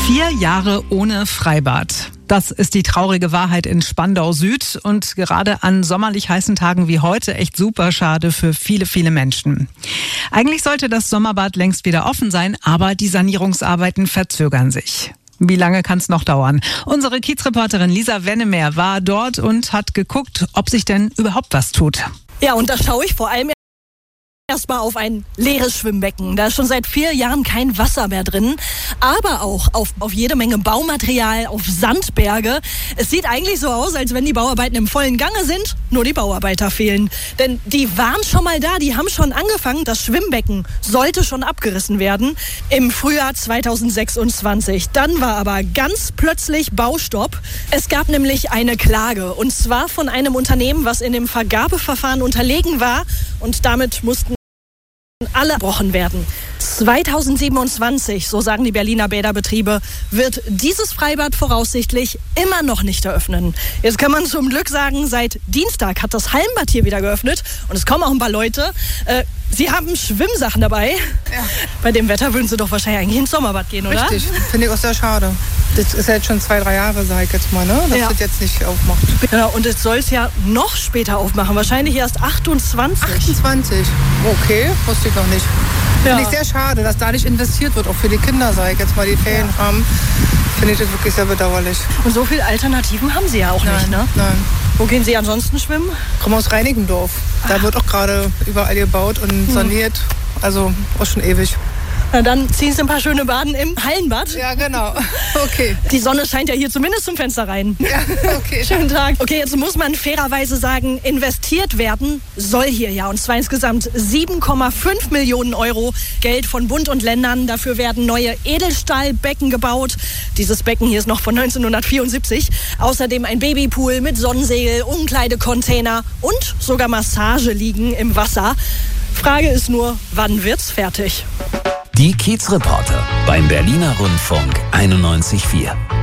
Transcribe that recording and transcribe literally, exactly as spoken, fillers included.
Vier Jahre ohne Freibad. Das ist die traurige Wahrheit in Spandau Süd und gerade an sommerlich heißen Tagen wie heute echt super schade für viele, viele Menschen. Eigentlich sollte das Sommerbad längst wieder offen sein, aber die Sanierungsarbeiten verzögern sich. Wie lange kann es noch dauern? Unsere Kiezreporterin Lisa Wennemer war dort und hat geguckt, ob sich denn überhaupt was tut. Ja, und da schaue ich vor allem erstmal auf ein leeres Schwimmbecken. Da ist schon seit vier Jahren kein Wasser mehr drin, aber auch auf, auf jede Menge Baumaterial, auf Sandberge. Es sieht eigentlich so aus, als wenn die Bauarbeiten im vollen Gange sind, nur die Bauarbeiter fehlen. Denn die waren schon mal da, die haben schon angefangen. Das Schwimmbecken sollte schon abgerissen werden im Frühjahr zweitausendsechsundzwanzig. Dann war aber ganz plötzlich Baustopp. Es gab nämlich eine Klage und zwar von einem Unternehmen, was in dem Vergabeverfahren unterlegen war und damit mussten alle gebrochen werden. zweitausendsiebenundzwanzig, so sagen die Berliner Bäderbetriebe, wird dieses Freibad voraussichtlich immer noch nicht eröffnen. Jetzt kann man zum Glück sagen, seit Dienstag hat das Hallenbad hier wieder geöffnet und es kommen auch ein paar Leute. Äh, sie haben Schwimmsachen dabei. Ja. Bei dem Wetter würden sie doch wahrscheinlich eigentlich ins Sommerbad gehen, oder? Richtig, finde ich auch sehr schade. Das ist ja jetzt schon zwei, drei Jahre, sag ich jetzt mal, ne? dass ja. das jetzt nicht aufmacht. Genau, und es soll es ja noch später aufmachen, wahrscheinlich erst achtundzwanzig. achtundzwanzig? Okay, wusste ich noch nicht. Ja. Finde ich sehr schade, dass da nicht investiert wird, auch für die Kinder, sag ich jetzt mal, die Ferien ja. haben. Finde ich das wirklich sehr bedauerlich. Und so viele Alternativen haben sie ja auch nein, nicht, ne? Nein. Wo gehen Sie ansonsten schwimmen? Ich komme aus Reinickendorf. Da wird auch gerade überall gebaut und saniert. Also auch schon ewig. Na dann ziehen Sie ein paar schöne Baden im Hallenbad. Ja, genau. Okay. Die Sonne scheint ja hier zumindest zum Fenster rein. Ja, okay. Schönen Tag. Okay, jetzt muss man fairerweise sagen, investiert werden soll hier ja. Und zwar insgesamt sieben Komma fünf Millionen Euro Geld von Bund und Ländern. Dafür werden neue Edelstahlbecken gebaut. Dieses Becken hier ist noch von neunzehnhundertvierundsiebzig. Außerdem ein Babypool mit Sonnensegel, Umkleidecontainer und sogar Massageliegen im Wasser. Frage ist nur, wann wird's fertig? Die Kiezreporter beim Berliner Rundfunk einundneunzig Komma vier.